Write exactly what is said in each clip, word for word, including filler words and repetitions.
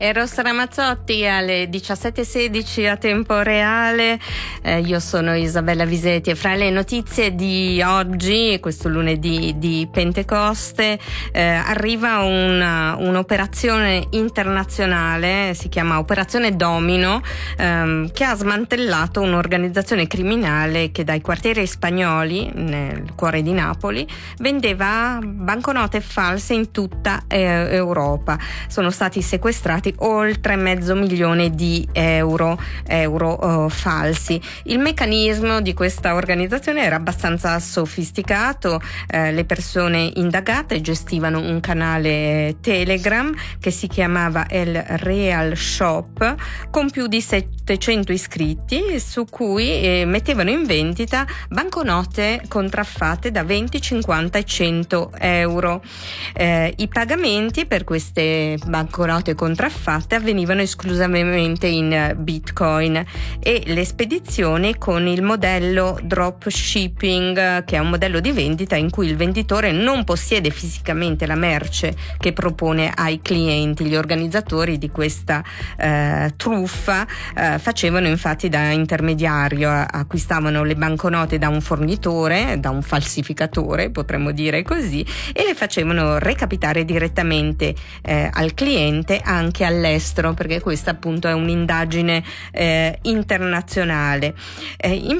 Eros Ramazzotti alle diciassette e sedici a tempo reale. Eh, io sono Isabella Visetti e fra le notizie di oggi, questo lunedì di Pentecoste, eh, arriva una, un'operazione internazionale, si chiama Operazione Domino, ehm, che ha smantellato un'organizzazione criminale che dai quartieri spagnoli, nel cuore di Napoli, vendeva banconote false in tutta eh, Europa. Sono stati sequestrati oltre mezzo milione di euro, euro uh, falsi. Il meccanismo di questa organizzazione era abbastanza sofisticato. Eh, le persone indagate gestivano un canale Telegram che si chiamava El Real Shop, con più di settecento iscritti, su cui eh, mettevano in vendita banconote contraffatte da venti, cinquanta e cento euro. Eh, I pagamenti per queste banconote contraffatte avvenivano esclusivamente in Bitcoin e le spedizioni con il modello dropshipping, che è un modello di vendita in cui il venditore non possiede fisicamente la merce che propone ai clienti. Gli organizzatori di questa eh, truffa eh, facevano infatti da intermediario, acquistavano le banconote da un fornitore, da un falsificatore, potremmo dire così, e le facevano recapitare direttamente eh, al cliente anche all'estero, perché questa appunto è un'indagine eh, internazionale. Eh, in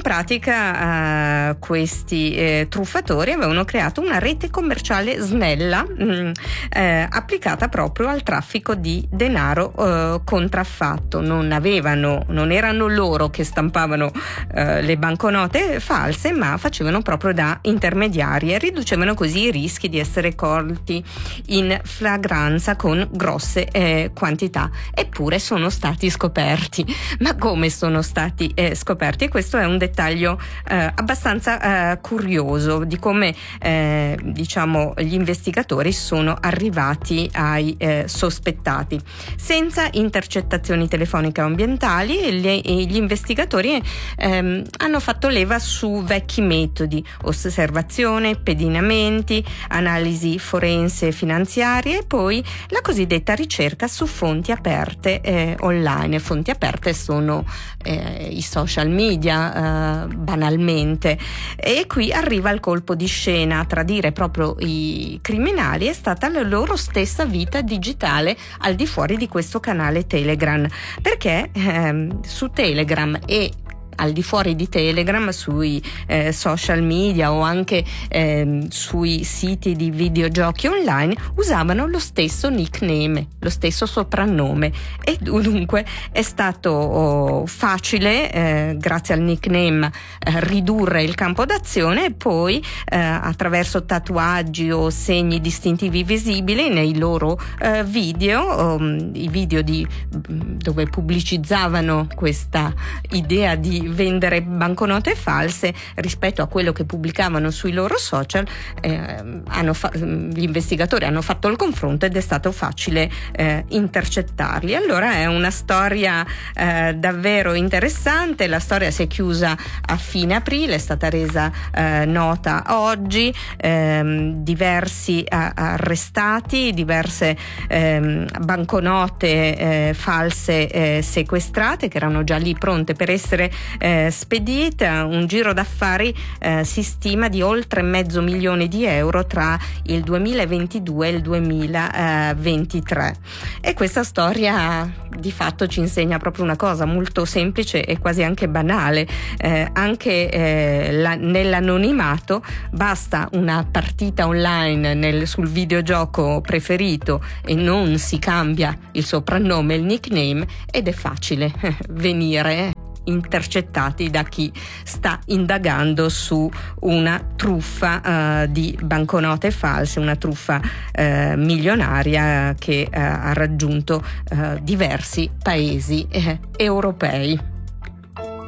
pratica eh, questi eh, truffatori avevano creato una rete commerciale snella mh, eh, applicata proprio al traffico di denaro eh, contraffatto. Non avevano, non erano loro che stampavano eh, le banconote false, ma facevano proprio da intermediari e riducevano così i rischi di essere colti in flagranza con grosse eh, quantità. Eppure sono stati scoperti. Ma come sono stati eh, scoperti? E questo è un dettaglio eh, abbastanza eh, curioso di come eh, diciamo gli investigatori sono arrivati ai eh, sospettati. Senza intercettazioni telefoniche o ambientali, gli, gli investigatori ehm, hanno fatto leva su vecchi metodi: osservazione, pedinamenti, analisi forense e finanziarie, e poi la cosiddetta ricerca su fonti aperte eh, online. Fonti aperte sono eh, i social media, eh, banalmente. E qui arriva il colpo di scena. A tradire proprio i criminali è stata la loro stessa vita digitale al di fuori di questo canale Telegram, perché ehm, su Telegram e al di fuori di Telegram, sui eh, social media o anche eh, sui siti di videogiochi online, usavano lo stesso nickname, lo stesso soprannome, e dunque è stato oh, facile eh, grazie al nickname eh, ridurre il campo d'azione, e poi eh, attraverso tatuaggi o segni distintivi visibili nei loro eh, video, um, i video di, dove pubblicizzavano questa idea di vendere banconote false rispetto a quello che pubblicavano sui loro social. eh, hanno fa- gli investigatori hanno fatto il confronto ed è stato facile eh, intercettarli. Allora è una storia eh, davvero interessante. La storia si è chiusa a fine aprile, è stata resa eh, nota oggi, ehm, diversi a- arrestati, diverse ehm, banconote eh, false eh, sequestrate che erano già lì pronte per essere eh, spedita. Un giro d'affari eh, si stima di oltre mezzo milione di euro tra il duemilaventidue e il duemilaventitré. E questa storia di fatto ci insegna proprio una cosa molto semplice e quasi anche banale: eh, anche eh, la, nell'anonimato basta una partita online nel, sul videogioco preferito e non si cambia il soprannome, il nickname, ed è facile venire intercettati da chi sta indagando su una truffa uh, di banconote false, una truffa uh, milionaria che uh, ha raggiunto uh, diversi paesi eh, europei.